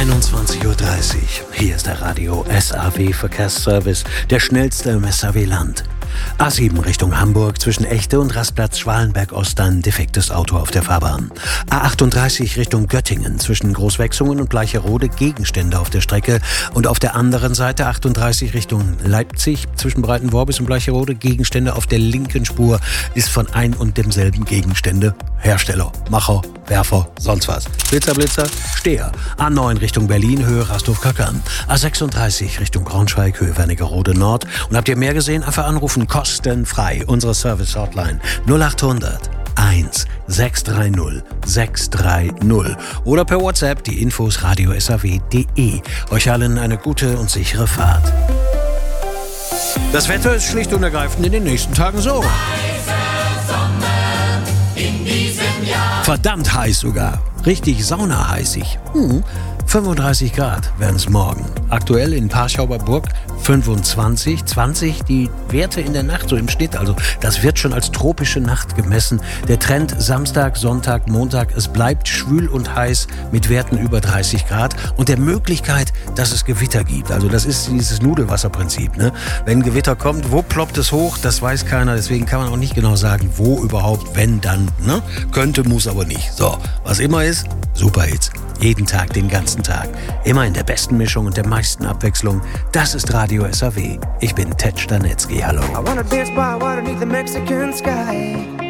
21:30 Uhr. Hier ist der Radio SAW Verkehrsservice, der schnellste im SAW-Land. A7 Richtung Hamburg zwischen Echte und Rastplatz Schwalenberg-Ost ein defektes Auto auf der Fahrbahn. A38 Richtung Göttingen zwischen Großwechsungen und Bleicherode Gegenstände auf der Strecke. Und auf der anderen Seite 38 Richtung Leipzig zwischen Breitenworbis und Bleicherode Gegenstände auf der linken Spur ist von ein und demselben Gegenstände Hersteller, Macher, Werfer, sonst was. Blitzer, Steher. A9 Richtung Berlin, Höhe Rasthof-Kackern. A36 Richtung Braunschweig, Höhe Wernigerode Nord. Und habt ihr mehr gesehen? Einfach anrufen, kostenfrei. Unsere Service-Hotline 0800 1 630 630. Oder per WhatsApp die Infos radiosaw.de. Euch allen eine gute und sichere Fahrt. Das Wetter ist schlicht und ergreifend in den nächsten Tagen so. Verdammt heiß sogar. Richtig saunaheißig. 35 Grad werden es morgen. Aktuell in Parchau bei Burg 25, 20 die Werte in der Nacht so im Schnitt. Also das wird schon als tropische Nacht gemessen. Der Trend Samstag, Sonntag, Montag, es bleibt schwül und heiß mit Werten über 30 Grad und der Möglichkeit, dass es Gewitter gibt. Also das ist dieses Nudelwasserprinzip. Ne? Wenn Gewitter kommt, wo ploppt es hoch? Das weiß keiner. Deswegen kann man auch nicht genau sagen, wo überhaupt, wenn dann. Ne? Könnte, muss aber nicht. So, was immer ist, Superhits. Jeden Tag, den ganzen Tag. Immer in der besten Mischung und der meisten Abwechslung. Das ist Radio SAW. Ich bin Ted Stanetzky. Hallo. I wanna dance by water beneath the Mexican sky.